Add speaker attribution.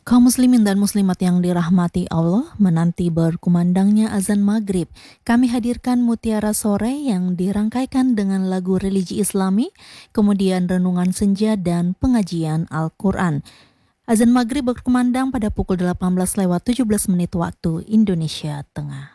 Speaker 1: Kaum muslimin dan muslimat yang dirahmati Allah, menanti berkumandangnya azan maghrib, kami hadirkan Mutiara Sore yang dirangkaikan dengan lagu religi Islami, kemudian renungan senja dan pengajian Al-Quran. Azan maghrib berkumandang pada pukul 18 lewat 17 menit waktu Indonesia Tengah.